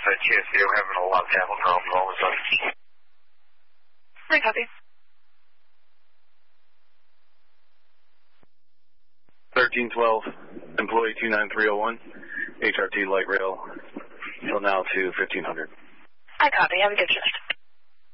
TSC, we're having a lot of tackle problems all of a sudden. I copy. 1312, employee 29301, HRT light rail, till now to 1500. I copy. Have a good shift.